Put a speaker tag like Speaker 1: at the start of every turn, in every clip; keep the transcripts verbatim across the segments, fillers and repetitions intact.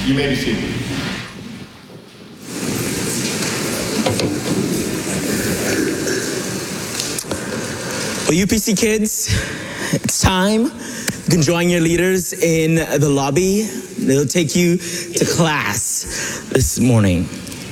Speaker 1: You may be seated.
Speaker 2: Well, U P C kids, it's time. You can join your leaders in the lobby. They'll take you to class this morning.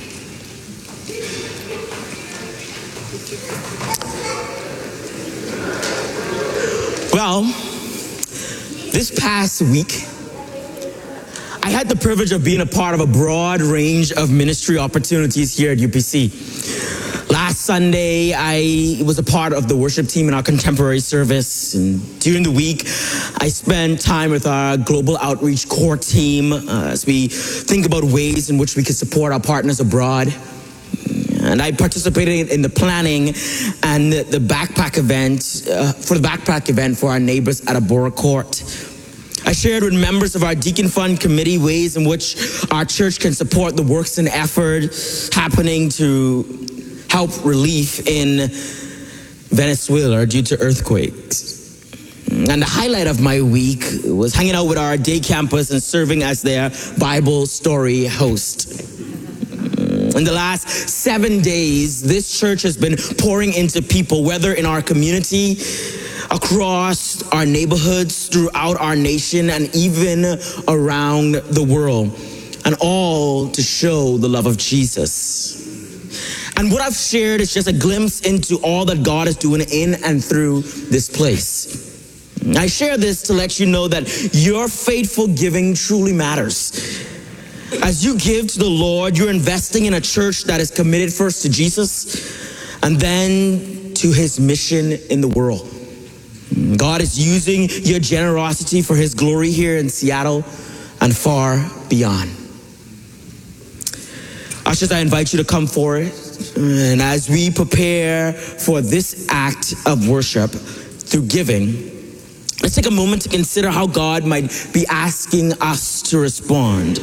Speaker 2: Well, this past week, I had the privilege of being a part of a broad range of ministry opportunities here at U P C. Last Sunday, I was a part of the worship team in our contemporary service. And during the week, I spent time with our global outreach core team uh, as we think about ways in which we could support our partners abroad. And I participated in the planning and the backpack event, uh, for the backpack event for our neighbors at Abora Court. I shared with members of our Deacon Fund committee ways in which our church can support the works and effort happening to help relief in Venezuela due to earthquakes. And the highlight of my week was hanging out with our day campus and serving as their Bible story host. In the last seven days, this church has been pouring into people, whether in our community, across our neighborhoods, throughout our nation, and even around the world, and all to show the love of Jesus. And what I've shared is just a glimpse into all that God is doing in and through this place. I share this to let you know that your faithful giving truly matters. As you give to the Lord, you're investing in a church that is committed first to Jesus and then to his mission in the world. God is using your generosity for his glory here in Seattle and far beyond. Ushers, I invite you to come forward. And as we prepare for this act of worship through giving, let's take a moment to consider how God might be asking us to respond.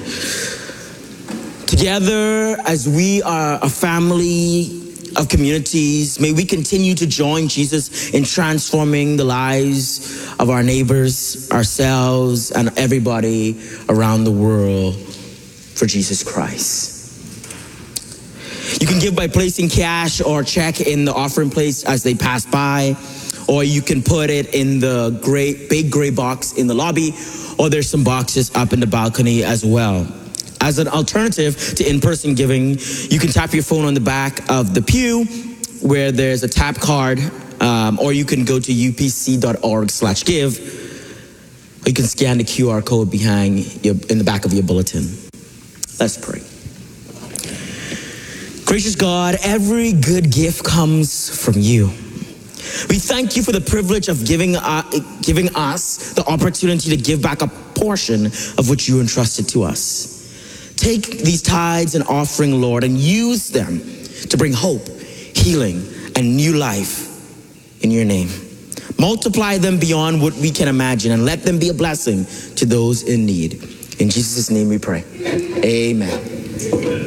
Speaker 2: Together, as we are a family of communities, may we continue to join Jesus in transforming the lives of our neighbors, ourselves, and everybody around the world for Jesus Christ. You can give by placing cash or check in the offering place as they pass by, or you can put it in the gray, big gray box in the lobby, or there's some boxes up in the balcony as well. As an alternative to in-person giving, you can tap your phone on the back of the pew where there's a tap card, um, or you can go to upc.org slash give, or you can scan the Q R code behind your, in the back of your bulletin. Let's pray. Gracious God, every good gift comes from you. We thank you for the privilege of giving, uh, giving us the opportunity to give back a portion of what you entrusted to us. Take these tithes and offering, Lord, and use them to bring hope, healing, and new life in your name. Multiply them beyond what we can imagine and let them be a blessing to those in need. In Jesus' name we pray. Amen.